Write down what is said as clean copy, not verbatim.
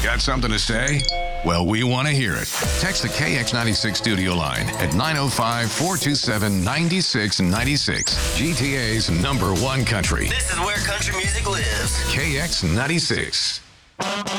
Got something to say? Well, we want to hear it. Text the KX96 studio line at 905-427-9696. GTA's #1 country. This is where country music lives. KX96.